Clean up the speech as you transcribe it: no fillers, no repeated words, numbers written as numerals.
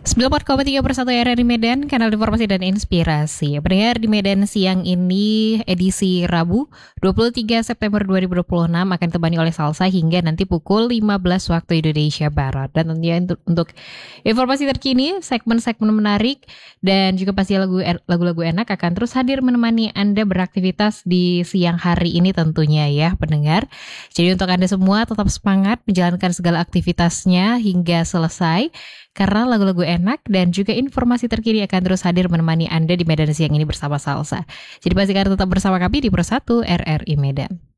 94,3 RRI Medan, kanal informasi dan inspirasi. Pendengar di Medan siang ini edisi Rabu 23 September 2026 akan ditemani oleh Salsa hingga nanti pukul 15 waktu Indonesia Barat. Dan tentunya untuk informasi terkini, segmen-segmen menarik dan juga pasti lagu-lagu enak akan terus hadir menemani Anda beraktivitas di siang hari ini tentunya ya pendengar. Jadi untuk Anda semua tetap semangat menjalankan segala aktivitasnya hingga selesai. Karena lagu-lagu enak dan juga informasi terkini akan terus hadir menemani Anda di Medan siang ini bersama Salsa. Jadi pastikan tetap bersama kami di Pro 1 RRI Medan.